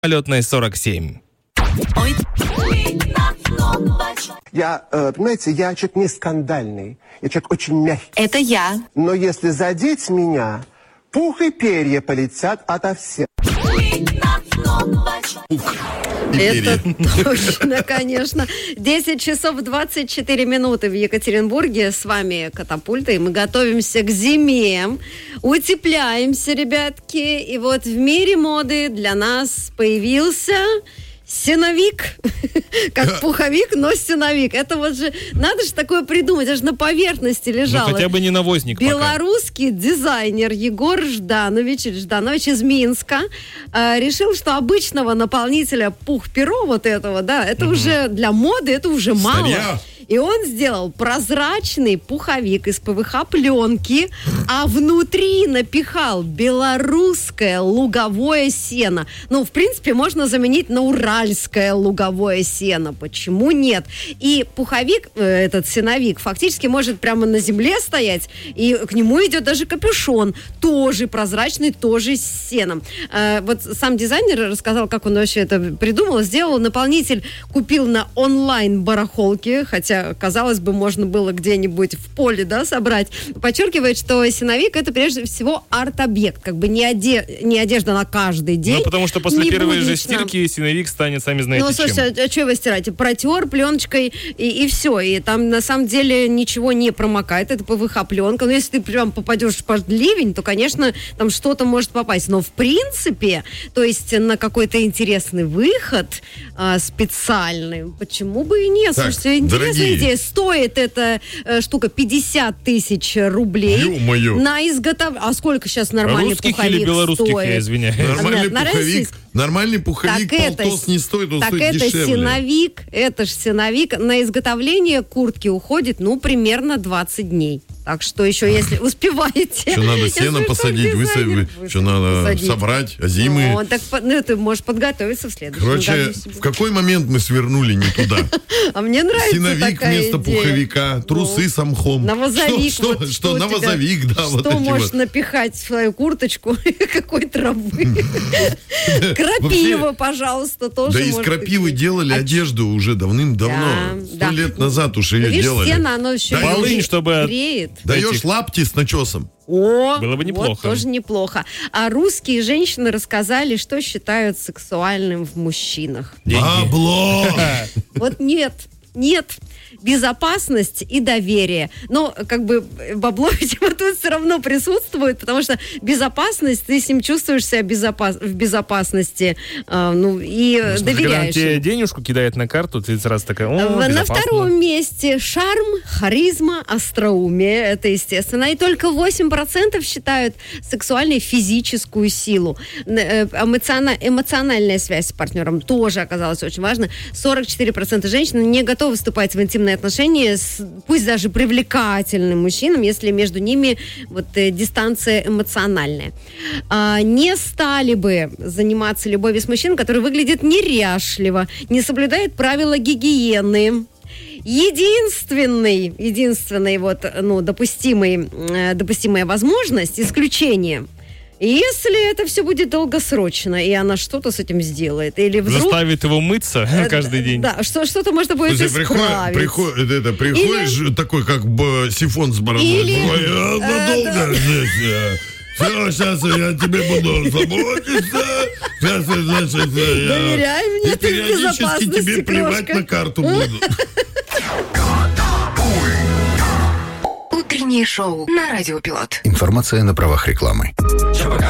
Полетной 47. Понимаете, я человек не скандальный, я человек очень мягкий. Это я. Но если задеть меня, пух и перья полетят ото всех. Это точно, конечно. 10 часов 24 минуты в Екатеринбурге. С вами Катапульта, и мы готовимся к зиме. Утепляемся, ребятки. И вот в мире моды для нас появился... сеновик, как пуховик, но сеновик. Это вот же, надо же такое придумать, это же на поверхности лежало. Ну, хотя бы не навозник Белорусский дизайнер Егор Жданович из Минска решил, что обычного наполнителя пух-перо вот этого, да, это уже для моды, это уже мало. И он сделал прозрачный пуховик из ПВХ-пленки, а внутри напихал белорусское луговое сено. Ну, в принципе, можно заменить на уральское луговое сено. Почему нет? И пуховик, этот сеновик, фактически может прямо на земле стоять, и к нему идет даже капюшон, тоже прозрачный, тоже с сеном. Вот сам дизайнер рассказал, как он вообще это придумал. Сделал наполнитель, купил на онлайн-барахолке, хотя казалось бы, можно было где-нибудь в поле, да, собрать. Подчеркивает, что сеновик — это прежде всего арт-объект, как бы не одежда на каждый день. Ну, потому что после первой же стирки сеновик станет, сами знаете, чем. Ну, слушайте, а что его стирать? Протер пленочкой, и все. И там, на самом деле, ничего не промокает. Это ПВХ-пленка. Но если ты прям попадешь под ливень, то, конечно, там что-то может попасть. Но, в принципе, то есть на какой-то интересный выход специальный, почему бы и нет? Так, слушайте, интересная дорогие. идея. Стоит эта штука 50 тысяч рублей. Ё-моё. На изготовление. А сколько сейчас нормальный русских пуховик или белорусских, стоит? я извиняюсь? Нормальный пуховик полтос не стоит, он стоит дешевле. Так это сеновик, это ж сеновик. На изготовление куртки уходит, примерно 20 дней. Так что еще, если успеваете... Что надо сено посадить, что надо собрать, озимые. Ты можешь подготовиться в следующем году. Короче, в какой момент мы свернули не туда? А мне нравится сеновик такая вместо идея. Пуховика, трусы с мхом. Навозовик. Что навозовик, да. Что можешь напихать в свою курточку? Какой травы? Крапива, пожалуйста, тоже. Да из крапивы делали одежду уже давным-давно. 100 лет назад уж ее делали. Сено, оно еще Полынь, чтобы... греет. Даешь лапти с начесом. Было бы неплохо. Вот тоже неплохо. А русские женщины рассказали, что считают сексуальным в мужчинах. Бабло! Вот нет. Безопасность и доверие. Но, как бы, бабло, видимо, тут все равно присутствует, потому что безопасность, ты с ним чувствуешь себя в безопасности, и доверяешь. Когда он тебе денежку кидает на карту, ты сразу такая, На втором месте шарм, харизма, остроумие. Это естественно. И только 8% считают сексуальной физическую силу. Эмоциональная связь с партнером тоже оказалась очень важна. 44% женщин не готовы вступать в интимные отношения с, пусть даже привлекательным мужчинам, если между ними дистанция эмоциональная. Не стали бы заниматься любовью с мужчиной, который выглядит неряшливо, не соблюдает правила гигиены. Единственная допустимая возможность, исключение, если это все будет долгосрочно, и она что-то с этим сделает. Или вдруг... Заставит его мыться каждый день. Да, что-то можно будет исправить. Приходишь такой, как бы сифон с бородой. Надолго здесь. Все, сейчас я тебе буду заботиться. Доверяй мне, и ты в периодически безопасности, тебе плевать крошка. на карту буду. Утреннее шоу на Радио Пилот. Информация на правах рекламы.